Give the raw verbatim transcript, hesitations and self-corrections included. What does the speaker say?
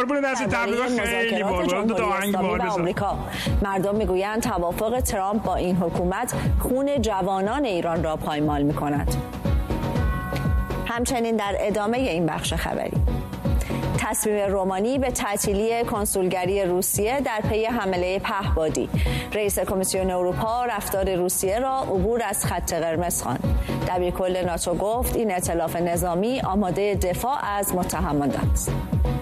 قربون دست تبلیغات خیلی قربون دو تا آهنگ باحال آمریکا. مردم میگویند توافق ترامپ با این حکومت خون جوانان ایران را پایمال می‌کند. همچنین در ادامه این بخش خبری، تصمیم رومانی به تعطیلی کنسولگری روسیه در پی حمله پهپادی. رئیس کمیسیون اروپا رفتار روسیه را عبور از خط قرمز خواند. دبیرکل ناتو گفت این ائتلاف نظامی آماده دفاع از متهمان است.